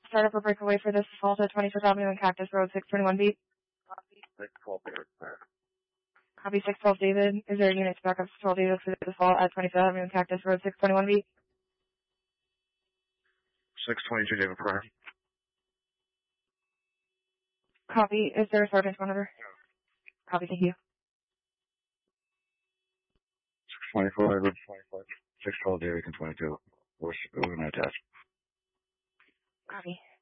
Start up a breakaway for this assault at 25th Avenue and Cactus Road, 621B. Copy. 612 David, sir. Copy 612 David. Is there a unit to back up 612 David for this assault at 25th Avenue and Cactus Road, 621B? 622 David Pryor. Copy. Is there a sergeant's monitor? Copy, thank you. 624 David, 612 David, 22. We're going to attach. Copy.